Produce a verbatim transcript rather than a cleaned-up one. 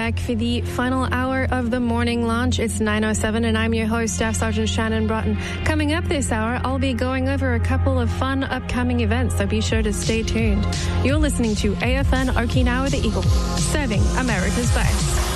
back for the final hour of the morning launch. It's nine oh seven and I'm your host, Staff Sergeant Shannon Broughton. Coming up this hour, I'll be going over a couple of fun upcoming events, so be sure to stay tuned. You're listening to A F N Okinawa The Eagle, serving America's best.